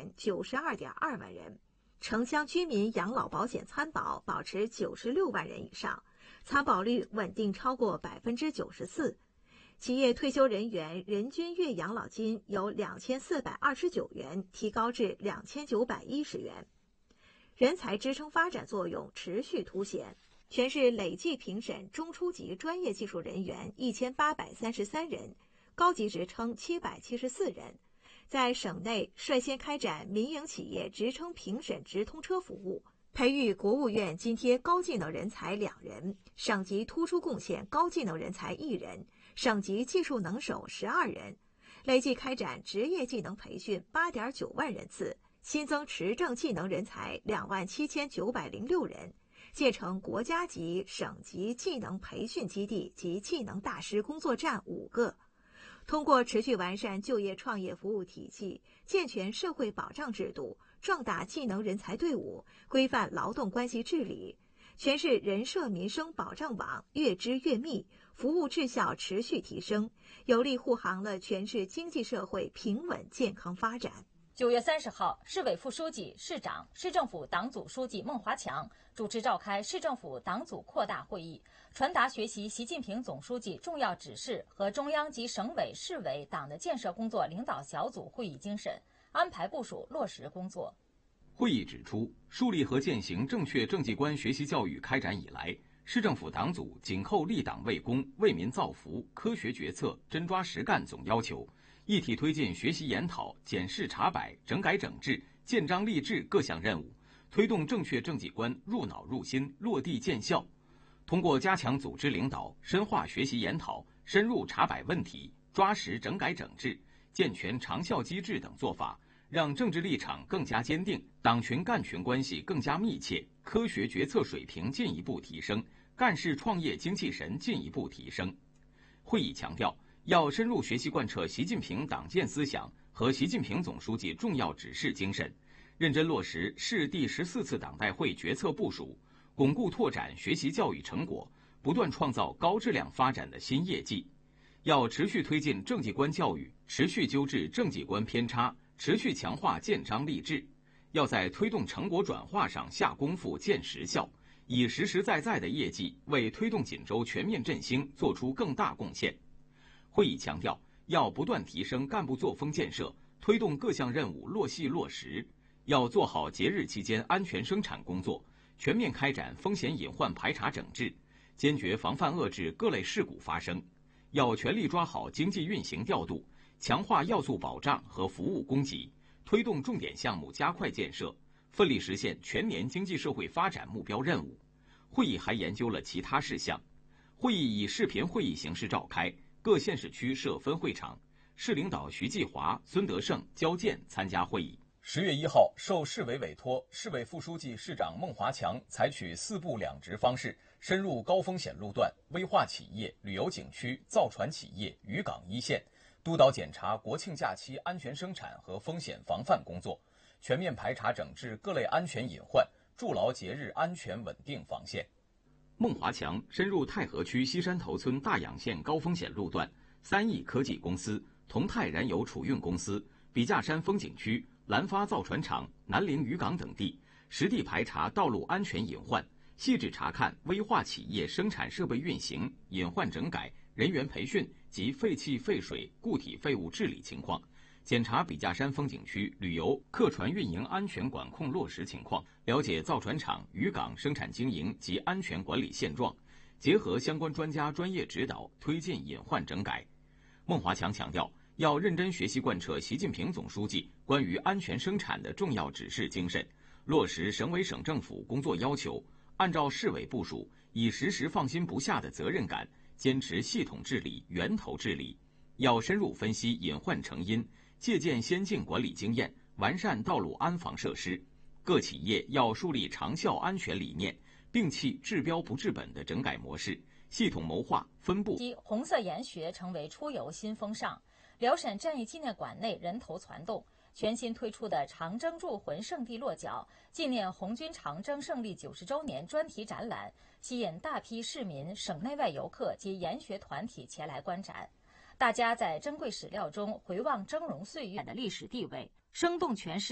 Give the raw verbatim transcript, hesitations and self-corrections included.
人，九十二点二万人。城乡居民养老保险参保保持九十六万人以上，参保率稳定超过百分之九十四。企业退休人员人均月养老金由两千四百二十九元提高至两千九百一十元。人才支撑发展作用持续凸显。全市累计评审中初级专业技术人员一千八百三十三人，高级职称七百七十四人。在省内率先开展民营企业职称评审直通车服务，培育国务院津贴高技能人才两人，省级突出贡献高技能人才一人，省级技术能手十二人，累计开展职业技能培训八点九万人次，新增持证技能人才两万七千九百零六人，建成国家级、省级技能培训基地及技能大师工作站五个。通过持续完善就业创业服务体系，健全社会保障制度，壮大技能人才队伍，规范劳动关系治理，全市人社民生保障网越织越密，服务质效持续提升，有力护航了全市经济社会平稳健康发展。 九月三十号，市委副书记、市长、市政府党组书记孟华强主持召开市政府党组扩大会议，传达学习习近平总书记重要指示和中央及省委、市委党的建设工作领导小组会议精神，安排部署落实工作。 会议指出，树立和践行正确政绩观学习教育开展以来，市政府党组紧扣立党为公、为民造福、科学决策、真抓实干总要求，一体推进学习研讨、检视查摆、整改整治、建章立制各项任务，推动正确政绩观入脑入心、落地见效。通过加强组织领导，深化学习研讨，深入查摆问题，抓实整改整治，健全长效机制等做法，让政治立场更加坚定，党群干群关系更加密切，科学决策水平进一步提升，干事创业精气神进一步提升。会议强调，要深入学习贯彻习近平党建思想和习近平总书记重要指示精神，认真落实市第十四次党代会决策部署，巩固拓展学习教育成果，不断创造高质量发展的新业绩。要持续推进政绩观教育，持续纠治政绩观偏差，持续强化建章立制。要在推动成果转化上下功夫见实效，以实实在在的业绩为推动锦州全面振兴做出更大贡献。会议强调，要不断提升干部作风建设，推动各项任务落细落实，要做好节日期间安全生产工作，全面开展风险隐患排查整治，坚决防范遏制各类事故发生。要全力抓好经济运行调度，强化要素保障和服务供给，推动重点项目加快建设，奋力实现全年经济社会发展目标任务。会议还研究了其他事项。会议以视频会议形式召开，各县市区设分会场，市领导徐继华、孙德胜、焦健参加会议。 十月一号，受市委委托，市委副书记、市长孟华强采取四部两直方式，深入高风险路段、危化企业、旅游景区、造船企业、渔港一线，督导检查国庆假期安全生产和风险防范工作，全面排查整治各类安全隐患，筑牢节日安全稳定防线。 孟华强深入太和区西山头村大养县高风险路段、三亿科技公司、同泰燃油储运公司、笔架山风景区、兰发造船厂、南陵渔港等地，实地排查道路安全隐患，细致查看危化企业生产设备运行、隐患整改、人员培训及废气废水固体废物治理情况，检查笔架山风景区旅游客船运营安全管控落实情况，了解造船厂、渔港生产经营及安全管理现状，结合相关专家专业指导，推进隐患整改。孟华强强调，要认真学习贯彻习近平总书记关于安全生产的重要指示精神，落实省委省政府工作要求，按照市委部署，以时时放心不下的责任感，坚持系统治理、源头治理。要深入分析隐患成因，借鉴先进管理经验，完善道路安防设施。各企业要树立长效安全理念，摒弃治标不治本的整改模式，系统谋划分布。 红色研学成为出游新风尚。辽沈战役纪念馆内人头攒动，全新推出的长征驻魂圣地落脚纪念红军长征胜利九十周年专题展览，吸引大批市民、省内外游客及研学团体前来观展。大家在珍贵史料中回望峥嵘岁月的历史地位，生动诠释